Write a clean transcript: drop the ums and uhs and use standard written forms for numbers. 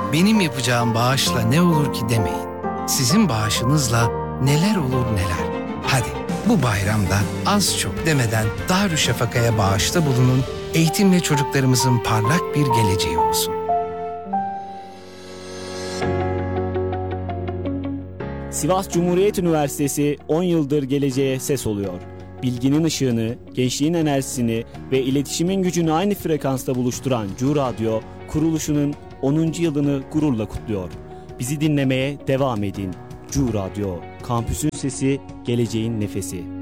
benim yapacağım bağışla ne olur ki demeyin. Sizin bağışınızla neler olur neler. Hadi bu bayramda az çok demeden Darüşşafaka'ya bağışta bulunun, eğitimle çocuklarımızın parlak bir geleceği olsun. Sivas Cumhuriyet Üniversitesi 10 yıldır geleceğe ses oluyor. Bilginin ışığını, gençliğin enerjisini ve iletişimin gücünü aynı frekansta buluşturan Cu Radyo, kuruluşunun 10. yılını gururla kutluyor. Bizi dinlemeye devam edin. Cu Radyo, kampüsün sesi, geleceğin nefesi.